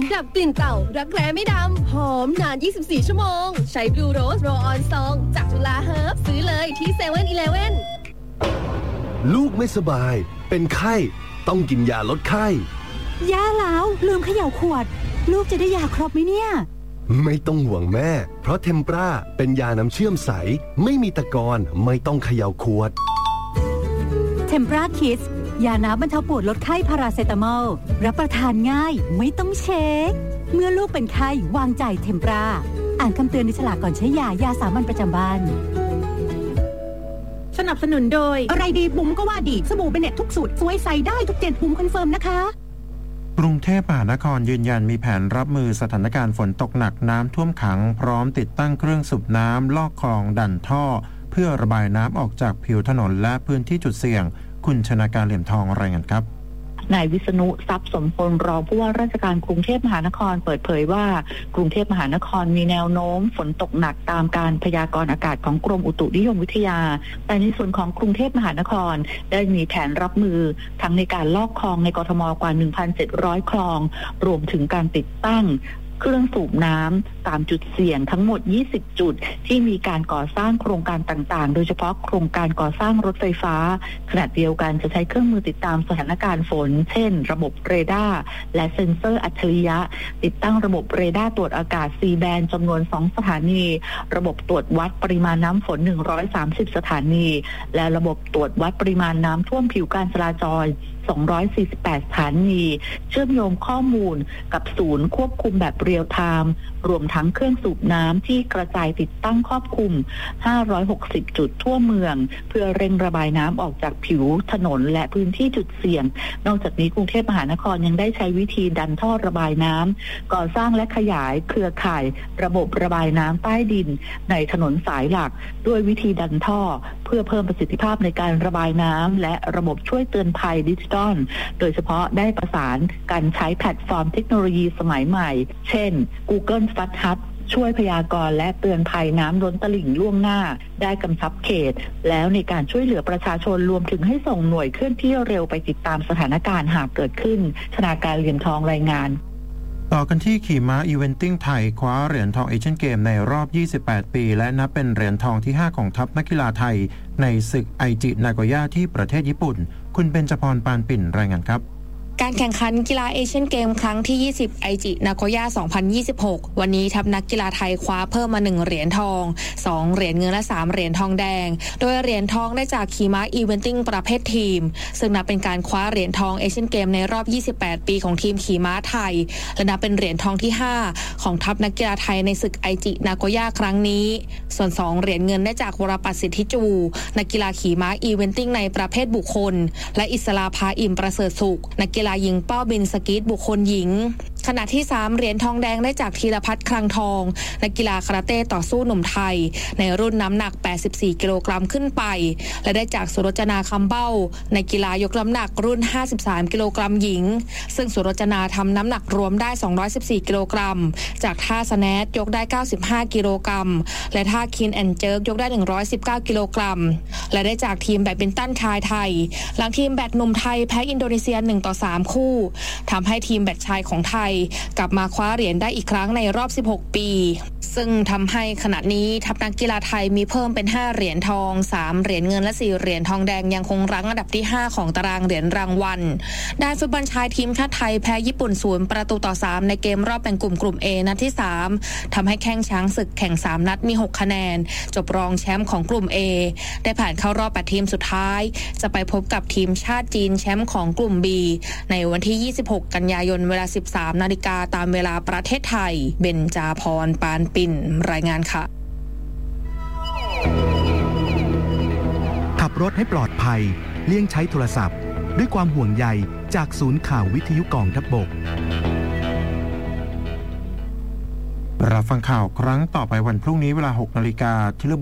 ดับกลิ่นเก่ารักแร้ไม่ดำหอมนาน24ชั่วโมงใช้ Blue Rose Roll On ซองจากจุฬาเฮิร์บซื้อเลยที่ 7-Eleven ลูกไม่สบายเป็นไข้ต้องกินยาลดไข้ย่าแล้วลืมเขย่าขวดลูกจะได้ยาครบไหมเนี่ยไม่ต้องห่วงแม่เพราะเทมปราเป็นยาน้ำเชื่อมใสไม่มีตะกอนไม่ต้องเขย่าขวดเทมปราคิดยาน้ำบรรเทาปวดลดไข้พาราเซตามอลรับประทานง่ายไม่ต้องเช็คเมื่อลูกเป็นไข้วางใจเทมปราอ่านคำเตือนในฉลากก่อนใช้ยาสามัญประจำบ้านสนับสนุนโดยอะไรดีบุ๋มก็ว่าดีสบู่เบเน็ตทุกสูตรสวยใสได้ทุกเจ็ดบุ๋มคอนเฟิร์มนะคะกรุงเทพมหานครยืนยันมีแผนรับมือสถานการณ์ฝนตกหนักน้ำท่วมขังพร้อมติดตั้งเครื่องสูบน้ำลอกคลองดันท่อเพื่อระบายน้ำออกจากผิวถนนและพื้นที่จุดเสี่ยงคุณชนาการเหลี่ยมทองรายงานครับนายวิษณุทรัพย์สมพลรองผู้ว่าราชการกรุงเทพมหานครเปิดเผยว่ากรุงเทพมหานครมีแนวโน้มฝนตกหนักตามการพยากรณ์อากาศของกรมอุตุนิยมวิทยาแต่ในส่วนของกรุงเทพมหานครได้มีแผนรับมือทั้งในการลอกคลองในกทมกว่า 1,700 คลองรวมถึงการติดตั้งเครื่องสูบน้ำตามจุดเสี่ยงทั้งหมด20จุดที่มีการก่อสร้างโครงการต่างๆโดยเฉพาะโครงการก่อสร้างรถไฟฟ้าขณะเดียวกันจะใช้เครื่องมือติดตามสถานการณ์ฝนเช่นระบบเรดาร์และเซ็นเซอร์อัจฉริยะติดตั้งระบบเรดาร์ตรวจอากาศ C band จำนวน2สถานีระบบตรวจวัดปริมาณน้ำฝน130สถานีและระบบตรวจวัดปริมาณน้ำท่วมผิวการจราจร248สถานีเชื่อมโยงข้อมูลกับศูนย์ควบคุมแบบเรียลไทม์รวมทั้งเครื่องสูบน้ำที่กระจายติดตั้งครอบคลุม560จุดทั่วเมืองเพื่อเร่งระบายน้ำออกจากผิวถนนและพื้นที่จุดเสี่ยงนอกจากนี้กรุงเทพมหานครยังได้ใช้วิธีดันท่อระบายน้ำก่อสร้างและขยายเครือข่ายระบบระบายน้ำใต้ดินในถนนสายหลักด้วยวิธีดันท่อเพื่อเพิ่มประสิทธิภาพในการระบายน้ำและระบบช่วยเตือนภัยดิจิทัลโดยเฉพาะได้ประสานการใช้แพลตฟอร์มเทคโนโลยีสมัยใหม่เช่น Google Flood Hub ช่วยพยากรณ์และเตือนภัยน้ำล้นตลิ่งล่วงหน้าได้กำชับเขตแล้วในการช่วยเหลือประชาชนรวมถึงให้ส่งหน่วยเคลื่อนที่เร็วไปติดตามสถานการณ์หากเกิดขึ้นชนาการเหลี่ยมทองรายงานต่อกันที่ขี่ม้าอีเวนติ้งไทยคว้าเหรียญทองเอเชียนเกมในรอบ28ปีและนับเป็นเหรียญทองที่5ของทัพนักกีฬาไทยในศึกไอจินาโกย่าที่ประเทศญี่ปุ่นคุณเบญจพรปานปิ่นรายงานครับการแข่งขันกีฬาเอเชียนเกมครั้งที่20ไอจินาโกย่า2026วันนี้ทัพนักกีฬาไทยคว้าเพิ่มมา1เหรียญทอง2เหรียญเงินและ3เหรียญทองแดงโดยเหรียญทองได้จากขี่ม้าอีเวนติ้งประเภททีมซึ่งนับเป็นการคว้าเหรียญทองเอเชียนเกมในรอบ28ปีของทีมขี่ม้าไทยและนับเป็นเหรียญทองที่5ของทัพนักกีฬาไทยในศึกไอจินาโกย่าครั้งนี้ส่วน2เหรียญเงินได้จากวรปัตรสิทธิจูนักกีฬาขี่ม้าอีเวนติ้งในประเภทบุคคลและอิสราภาอิ่มประเสริฐสุขนักกีฬาหญิงเป้าบินสกีตบุคคลหญิงขณะที่3เหรียญทองแดงได้จากธีรพัฒน์คลังทองนักกีฬาคาราเต้ต่อสู้หนุ่มไทยในรุ่นน้ำหนัก84กิโลกรัมขึ้นไปและได้จากสุรจนาคำเบ้าในกีฬายกน้ำหนักรุ่น53กิโลกรัมหญิงซึ่งสุรจนาทำน้ำหนักรวมได้214กิโลกรัมจากท่าสแนทยกได้95กิโลกรัมและท่าคินแอนเจิร์กยกได้119กิโลกรัมและได้จากทีมแบดมินตันชายไทยหลังทีมแบดหนุ่มไทยแพ้อินโดนีเซีย1-3คู่ทำให้ทีมแบดชายของไทยกลับมาคว้าเหรียญได้อีกครั้งในรอบ16ปีซึ่งทำให้ขณะนี้ทัพนักกีฬาไทยมีเพิ่มเป็น5เหรียญทอง3เหรียญเงินและ4เหรียญทองแดงยังคงรั้งอันดับที่5ของตารางเหรียญรางวัลด้านฟุตบอลชายทีมชาติไทยแพ้ญี่ปุ่น0-3ในเกมรอบแบ่งกลุ่ม A นัดที่3ทำให้แข้งช้างศึกแข่ง3นัดมี6คะแนนจบรองแชมป์ของกลุ่ม A ได้ผ่านเข้ารอบ8ทีมสุดท้ายจะไปพบกับทีมชาติจีนแชมป์ของกลุ่ม B ในวันที่26กันยายนเวลา 13 นาฬิกาตามเวลาประเทศไทยเบญจาพรปานปิ่นรายงานค่ะขับรถให้ปลอดภัยเลี่ยงใช้โทรศัพท์ด้วยความห่วงใยจากศูนย์ข่าววิทยุกองทัพบกรับฟังข่าวครั้งต่อไปวันพรุ่งนี้เวลา 6 นาฬิกาที่